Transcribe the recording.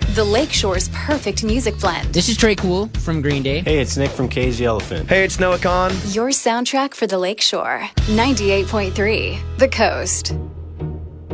The Lakeshore's perfect music blend. This is Trey Cool from Green Day. Hey, it's Nick from Cage the Elephant. Hey, it's Noah Khan. Your soundtrack for the Lakeshore. 98.3 The Coast.